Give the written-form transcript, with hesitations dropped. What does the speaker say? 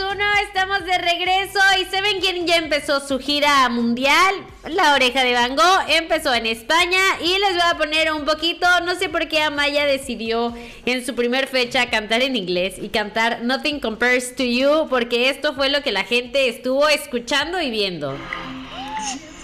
21, estamos de regreso. ¿Y saben quién ya empezó su gira mundial? La Oreja de Van Gogh empezó en España y les voy a poner un poquito. No sé por qué Amaya decidió en su primer fecha cantar en inglés y cantar Nothing Compares to You, porque esto fue lo que la gente estuvo escuchando y viendo.